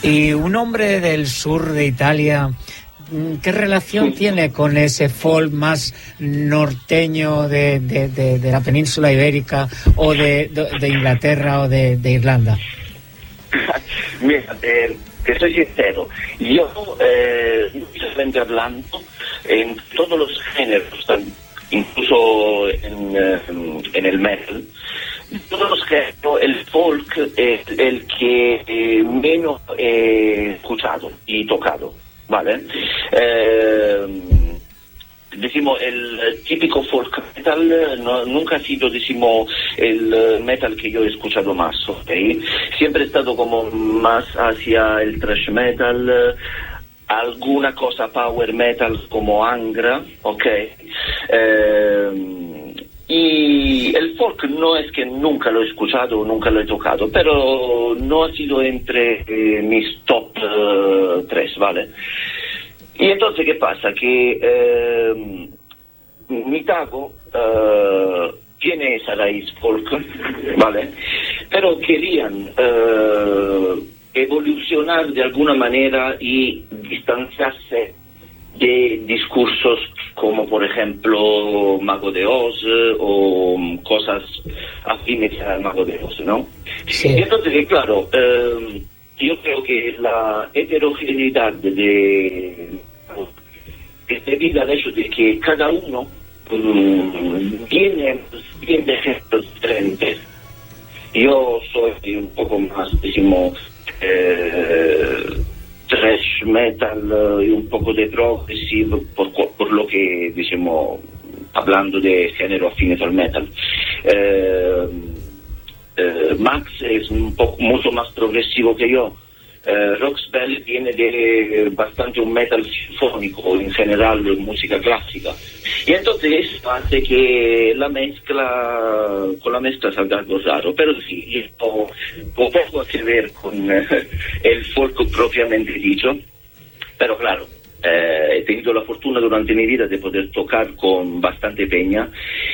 Y un hombre del sur de Italia, ¿qué relación tiene con ese folk más norteño de la península ibérica o de Inglaterra o de Irlanda? Mira, te soy sincero, yo solamente hablando en todos los géneros, incluso en el metal, todos los géneros, el folk es el que menos he escuchado y tocado, ¿vale? Decimos, el típico folk metal nunca ha sido, decimos, el metal que yo he escuchado más, ¿ok? Siempre he estado como más hacia el thrash metal, alguna cosa power metal como Angra, ¿ok? Y el folk no es que nunca lo he escuchado o nunca lo he tocado, pero no ha sido entre mis top 3, ¿vale? Y entonces, ¿qué pasa? Que Mitago tiene esa raíz folk, ¿vale? Pero querían evolucionar de alguna manera y distanciarse de discursos como, por ejemplo, Mago de Oz o cosas afines al Mago de Oz, ¿no? Sí. Y entonces, claro, yo creo que la heterogeneidad es debido al hecho de que cada uno viene de ejemplos diferentes. Yo soy un poco más, decimos, thrash metal y un poco de progressive, por lo que, decimos, hablando de género afines al metal. Max es un poco mucho más progresivo que yo. Roxbell viene de bastante un metal sinfónico, en general música clásica, y entonces eso hace que con la mezcla salga algo raro, pero sí, poco que ver con el folk propiamente dicho, pero claro, he tenido la fortuna durante mi vida de poder tocar con bastante peña,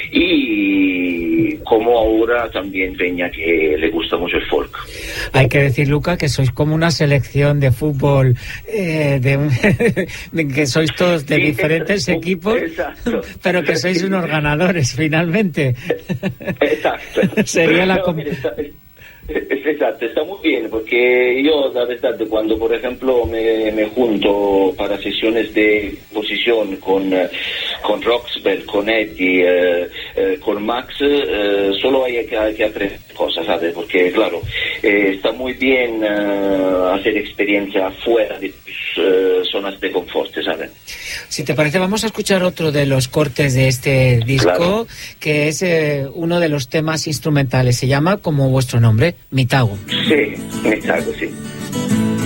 y como ahora también peña que le gusta mucho el folk. Hay que decir, Luca, que sois como una selección de fútbol, de que sois todos de diferentes equipos, exacto, pero que sois unos ganadores finalmente. Exacto. Sería la Exacto, está muy bien, porque yo, la verdad, cuando por ejemplo me junto para sesiones de exposición con Roxbell, con Eddie, con Max, solo hay que aprender cosas, ¿sabes? Porque claro, está muy bien hacer experiencia fuera de tus zonas de confort, ¿sabes? Si te parece, vamos a escuchar otro de los cortes de este disco, claro, que es uno de los temas instrumentales. Se llama como vuestro nombre, Mitago. Sí, Mitago, sí.